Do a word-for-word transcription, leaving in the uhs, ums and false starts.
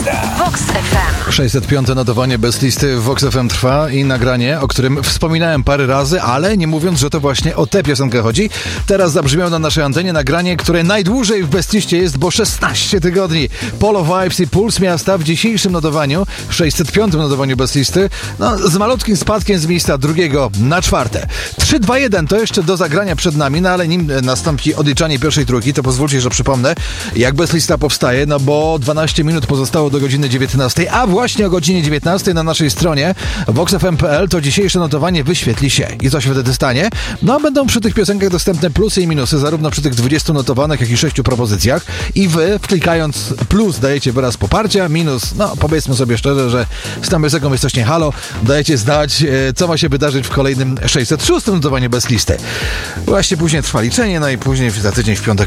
Vox F M. sześćset piąte notowanie bez listy w Vox F M trwa i nagranie, o którym wspominałem parę razy, ale nie mówiąc, że to właśnie o tę piosenkę chodzi. Teraz zabrzmiało na naszej antenie nagranie, które najdłużej w Bestliście jest, bo szesnaście tygodni. Polo Vibes i Puls Miasta w dzisiejszym notowaniu, sześćset piątym notowaniu bez listy, no z malutkim spadkiem z miejsca drugiego na czwarte. trzy, dwa, jeden to jeszcze do zagrania przed nami, no ale nim nastąpi odliczanie pierwszej trójki, to pozwólcie, że przypomnę, jak Bestlista powstaje, no bo dwanaście minut pozostało do godziny dziewiętnastej, a właśnie o godzinie dziewiętnastej na naszej stronie vox f m kropka p l to dzisiejsze notowanie wyświetli się. I co się wtedy stanie? No będą przy tych piosenkach dostępne plusy i minusy, zarówno przy tych dwudziestu notowanych, jak i sześciu propozycjach. I wy, wklikając plus, dajecie wyraz poparcia, minus, no powiedzmy sobie szczerze, że z tą piosenką jest coś nie halo, dajecie znać, co ma się wydarzyć w kolejnym sześćset szóstym notowaniu bez listy. Właśnie później trwa liczenie, no i później za tydzień w piątek